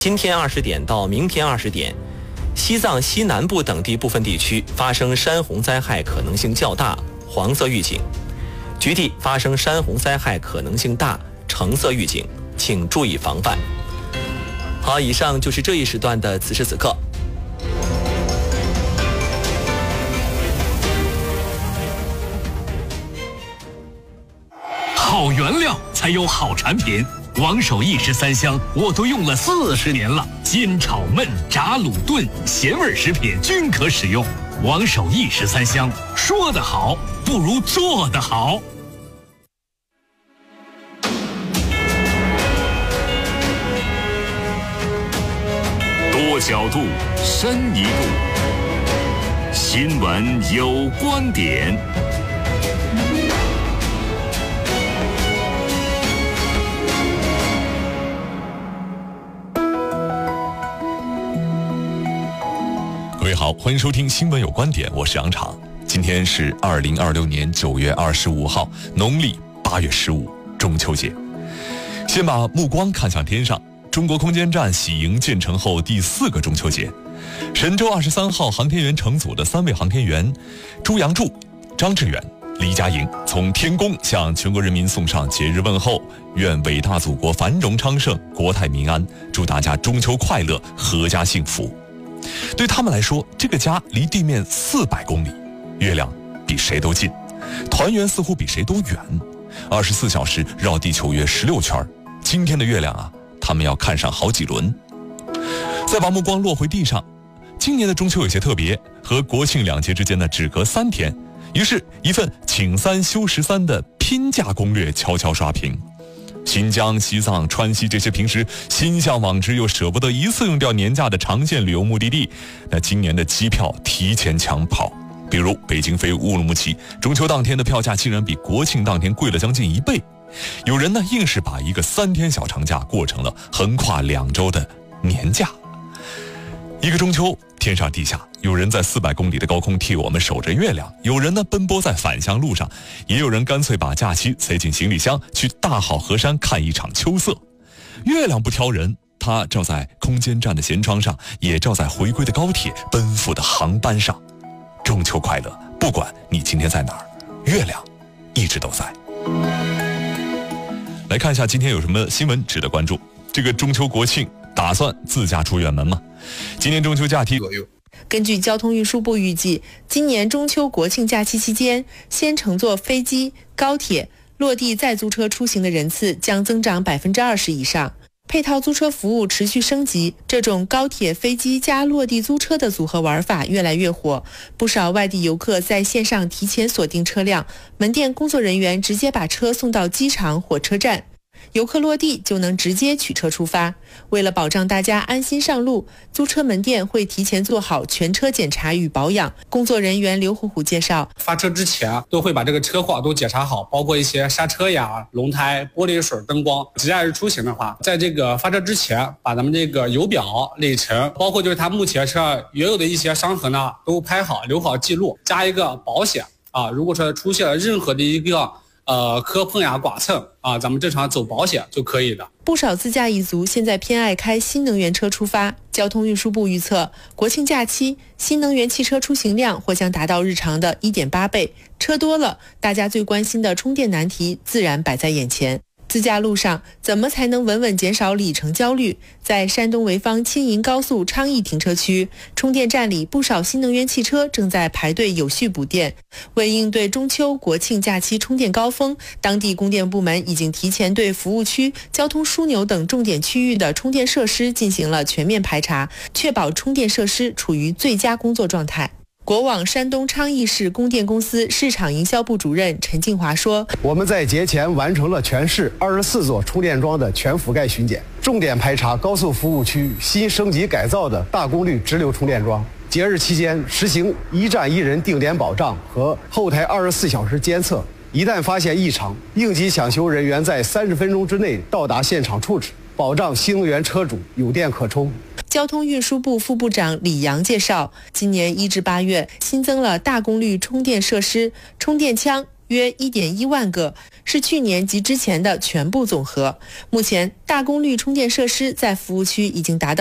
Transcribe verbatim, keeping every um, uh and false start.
今天二十点到明天二十点，西藏西南部等地部分地区发生山洪灾害可能性较大，黄色预警；局地发生山洪灾害可能性大，橙色预警，请注意防范。好，以上就是这一时段的此时此刻。 好原料才有好产品。王守义十三香我都用了四十年了，煎炒焖炸卤炖咸味食品均可使用。王守义十三香，说得好不如做得好。多角度，深一度，新闻有观点。 各位好，欢迎收听新闻有观点，我是杨昶。今天是二零二六年九月二十五号，农历八月十五，中秋节。先把目光看向天上，中国空间站喜迎建成后第四个中秋节。神舟二十三号航天员乘组的三位航天员朱杨柱、张志远、黎佳莹从天宫向全国人民送上节日问候，愿伟大祖国繁荣昌盛，国泰民安，祝大家中秋快乐，阖家幸福。对他们来说，这个家离地面四百公里，月亮比谁都近，团圆似乎比谁都远。二十四小时绕地球约十六圈，今天的月亮啊，他们要看上好几轮。再把目光落回地上，今年的中秋有些特别，和国庆两节之间呢只隔三天，于是一份请三休十三的拼假攻略悄悄刷屏。新疆、西藏、川西这些平时心向往之又舍不得一次用掉年假的长线旅游目的地，那今年的机票提前抢跑。比如北京飞乌鲁木齐，中秋当天的票价竟然比国庆当天贵了将近一倍。有人呢硬是把一个三天小长假过成了横跨两周的年假。一个中秋，天上地下，有人在四百公里的高空替我们守着月亮，有人呢奔波在返乡路上，也有人干脆把假期塞进行李箱，去大好河山看一场秋色。月亮不挑人，它照在空间站的舷窗上，也照在回归的高铁奔赴的航班上。中秋快乐，不管你今天在哪儿，月亮一直都在。来看一下今天有什么新闻值得关注。这个中秋国庆打算自驾出远门吗？今年中秋假期左右。 根据交通运输部预计，今年中秋国庆假期期间，先乘坐飞机、高铁、落地再租车出行的人次将增长百分之二十以上。配套租车服务持续升级，这种高铁、飞机加落地租车的组合玩法越来越火。不少外地游客在线上提前锁定车辆，门店工作人员直接把车送到机场、火车站。游客落地就能直接取车出发。为了保障大家安心上路，租车门店会提前做好全车检查与保养。工作人员刘虎虎介绍， 发车之前都会把这个车况都检查好，包括一些刹车呀、轮胎、玻璃水、灯光。假日出行的话，在这个发车之前，把咱们这个油表、里程，包括就是它目前车上原有的一些伤痕呢，都拍好，留好记录，加一个保险啊。如果说出现了任何的一个呃，磕碰呀、剐蹭啊，咱们正常走保险就可以的。 不少自驾一族现在偏爱开新能源车出发。交通运输部预测，国庆假期新能源汽车出行量或将达到日常的 一点八倍。车多了，大家最关心的充电难题自然摆在眼前。自驾路上怎么才能稳稳减少里程焦虑？在山东潍坊青银高速昌邑停车区，充电站里不少新能源汽车正在排队有序补电。为应对中秋国庆假期充电高峰，当地供电部门已经提前对服务区、交通枢纽等重点区域的充电设施进行了全面排查，确保充电设施处于最佳工作状态。国网山东昌邑市供电公司市场营销部主任陈静华说， 我们在节前完成了全市二十四座充电桩的全覆盖巡检，重点排查高速服务区新升级改造的大功率直流充电桩。节日期间实行一站一人定点保障和后台二十四小时监测，一旦发现异常，应急抢修人员在三十分钟之内到达现场处置，保障新能源车主有电可充。 交通运输部副部长李阳介绍，今年一至八月新增了大功率充电设施、充电枪、 约 一点一万个，是去年及之前的全部总和。目前大功率充电设施在服务区已经达到